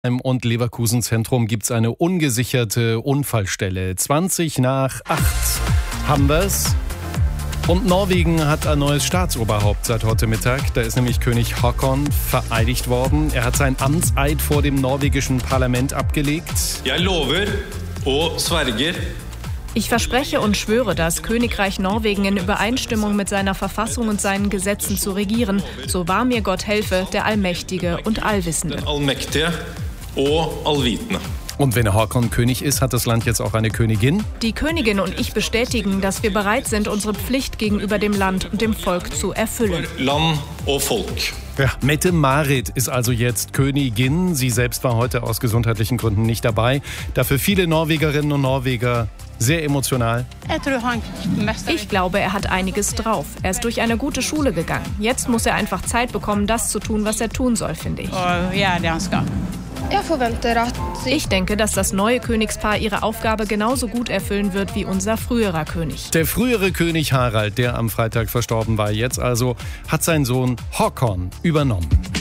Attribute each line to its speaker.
Speaker 1: Und Leverkusen Zentrum gibt es eine ungesicherte Unfallstelle. 20:08 haben wir's. Und Norwegen hat ein neues Staatsoberhaupt seit heute Mittag. Da ist nämlich König Haakon vereidigt worden. Er hat seinen Amtseid vor dem norwegischen Parlament abgelegt.
Speaker 2: Jeg lover og sverger.
Speaker 3: Ich verspreche und schwöre, das Königreich Norwegen in Übereinstimmung mit seiner Verfassung und seinen Gesetzen zu regieren. So wahr mir Gott helfe, der Allmächtige und Allwissende.
Speaker 2: Den allmektige og allvitende.
Speaker 1: Und wenn Haakon König ist, hat das Land jetzt auch eine Königin.
Speaker 3: Die Königin und ich bestätigen, dass wir bereit sind, unsere Pflicht gegenüber dem Land und dem Volk zu erfüllen.
Speaker 2: Land og Volk.
Speaker 1: Ja, Mette-Marit ist also jetzt Königin. Sie selbst war heute aus gesundheitlichen Gründen nicht dabei. Dafür viele Norwegerinnen und Norweger sehr emotional.
Speaker 3: Ich glaube, er hat einiges drauf. Er ist durch eine gute Schule gegangen. Jetzt muss er einfach Zeit bekommen, das zu tun, was er tun soll, finde ich. Ich denke, dass das neue Königspaar ihre Aufgabe genauso gut erfüllen wird wie unser früherer König.
Speaker 1: Der frühere König Harald, der am Freitag verstorben war, jetzt also hat sein Sohn Haakon übernommen.